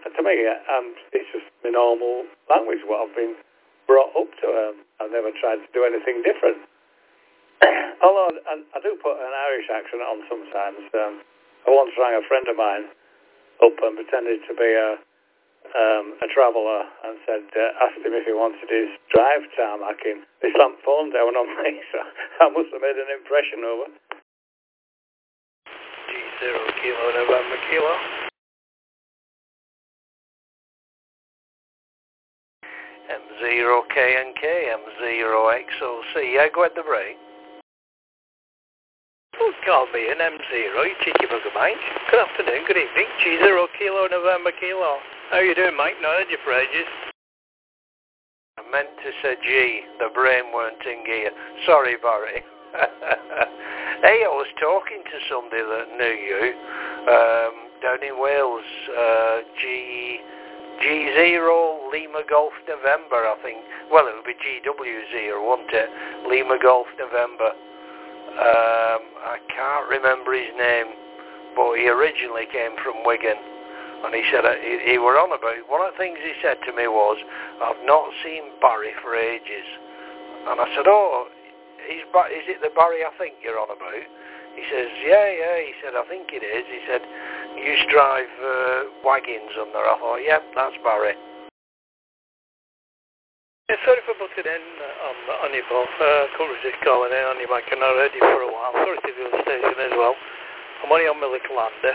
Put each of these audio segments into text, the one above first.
to me, it's just my normal language, what I've been brought up to. I've never tried to do anything different. Although I do put an Irish accent on sometimes. I once rang a friend of mine up and pretended to be a traveller and asked him if he wanted his drive tarmacking. He slammed phone down on me, so I must have made an impression over. G0 Kilo November Kilo. M0KNK, M0XOC. Yeah, go ahead the break. Don't call me an M0, you cheeky bugger, Mike. Good afternoon, good evening. G0 Kilo November Kilo. How you doing, Mike? Not heard you for ages. I meant to say G. The brain weren't in gear. Sorry, Barry. Hey, I was talking to somebody that knew you down in Wales. G0 Lima Golf November, I think. Well, it would be GW0, wouldn't it? Lima Golf November. I can't remember his name, but he originally came from Wigan, and he said he were on about, one of the things he said to me was, I've not seen Barry for ages, and I said, oh, is it the Barry I think you're on about? He says, yeah, he said, I think it is. He said, you used to drive wagons under. I thought, yep, that's Barry. Yeah, sorry for butting in on your phone. Coverage is calling in on your mic and already for a while. Sorry to the other station as well. I'm only on my little lander.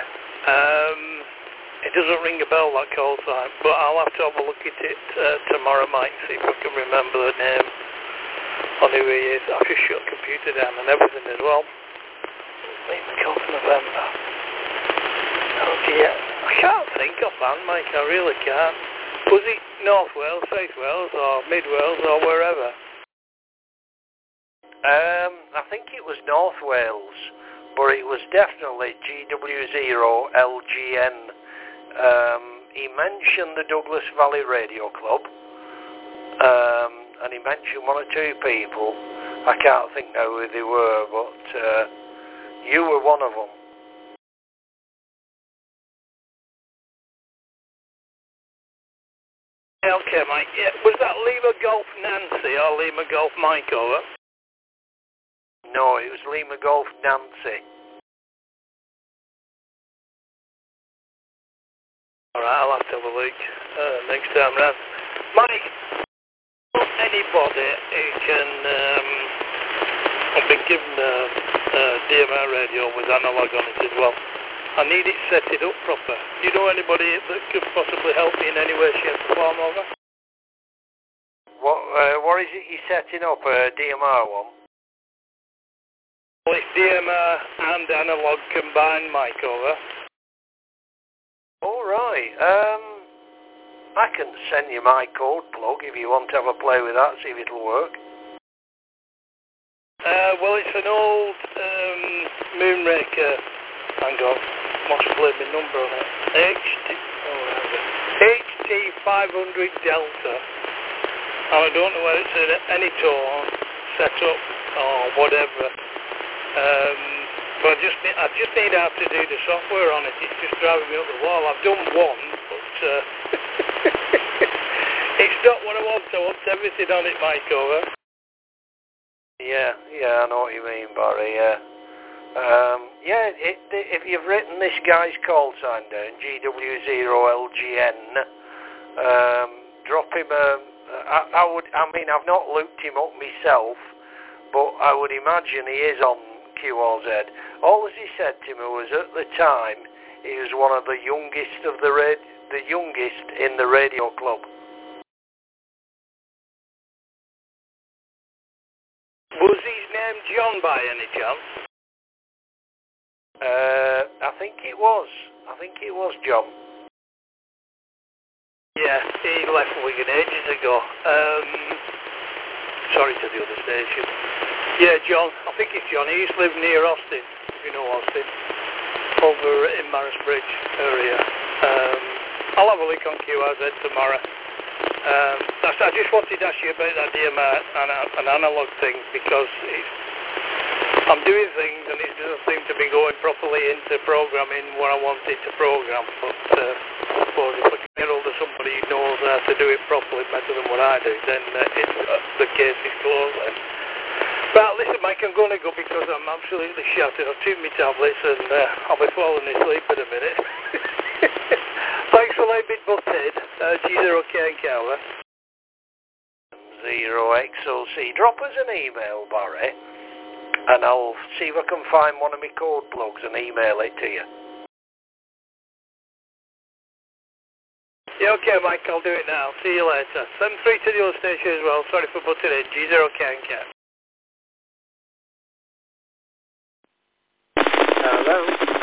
It doesn't ring a bell, that call sign, but I'll have to have a look at it tomorrow night, see if I can remember the name on who he is. I've just shut the computer down and everything as well. Leave the call for November. Oh dear. I can't think offhand, Mike, I really can't. Was it North Wales, South Wales, or Mid Wales, or wherever? I think it was North Wales, but it was definitely GW0LGN. He mentioned the Douglas Valley Radio Club, and he mentioned one or two people. I can't think now who they were, but you were one of them. Okay, Mike. Yeah. Was that Lima Golf Nancy or Lima Golf Mike over? No, it was Lima Golf Nancy. Alright, I'll have to have a look next time round. Mike, anybody who can I've been given DMR radio with analog on it as well. I need it set it up proper. Do you know anybody that could possibly help me in any way, shape or form, over? What is it you're setting up, a DMR one? Well, it's DMR and analog combined, Mike, over. Alright, I can send you my code plug if you want to have a play with that, see if it'll work. Well, it's an old Moonraker, hang on, must have played my number on it, HT500 Delta, and I don't know whether it's at any tone, set up, or whatever, but I just need to have to do the software on it. It's just driving me up the wall. I've done one, but it's not what I want. I want everything on it, Mike, over. Yeah, I know what you mean, Barry, yeah. If you've written this guy's call sign down, GW0LGN, drop him I've not looked him up myself, but I would imagine he is on QRZ. All as he said to me was at the time he was one of the youngest of the youngest in the radio club. Was his name John by any chance? I think it was John. Yeah, he left Wigan ages ago. Sorry to the other station. Yeah, John. I think it's John. He used to live near Austin, if you know Austin, over in Marisbridge area. I'll have a look on QRZ tomorrow. I just wanted to ask you about that DMR and an analog thing, because I'm doing things and it doesn't seem to be going properly into programming what I wanted to program. But I suppose if I can get how to do it properly better than what I do, then the case is closed then. But listen, Mike, I'm going to go because I'm absolutely shattered. I've taken my tablets and I'll be falling asleep in a minute. Thanks for letting me butt in. G0K and Cower. 0XOC. Drop us an email, Barry, and I'll see if I can find one of my code plugs and email it to you. Yeah, okay, Mike, I'll do it now. See you later. 73 to the other station as well. Sorry for butting in. G0K and Cower. Hello.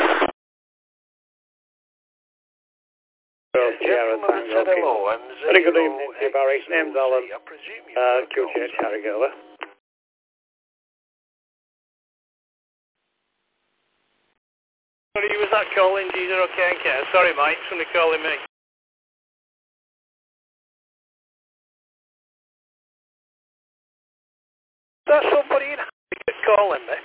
Gentlemen said hello. Very good evening to you, Barry. Name's Alan. QTH Harrogate. Sorry, was that calling G0K and Cower? Sorry, Mike, somebody calling me. That's somebody in Harrogate calling me.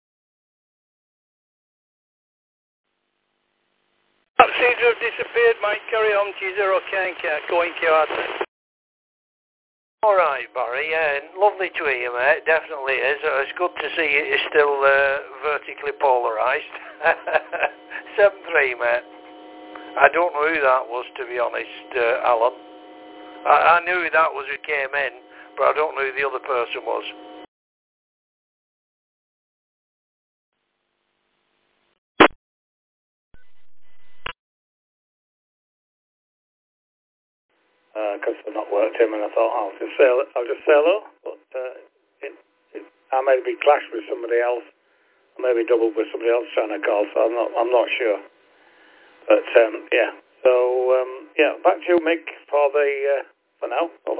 That seems to have disappeared, Mike. Carry on, G0K and Cower. Going QRT. Alright, Barry, yeah, lovely to hear you, mate, definitely is. It's good to see you're still vertically polarised. 7-3, mate. I don't know who that was, to be honest, Alan. I knew who that was who came in, but I don't know who the other person was. Because I've not worked him, and I thought I'll just say hello. But I may be clashed with somebody else, I may be doubled with somebody else trying to call, so I'm not sure. But yeah, so yeah, back to you, Mick, for now. Over.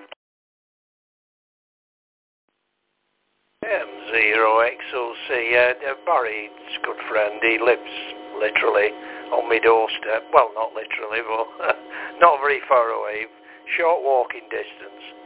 M0XOC, Barry's a good friend. He lives literally on my doorstep. Well, not literally, but not very far away. Short walking distance.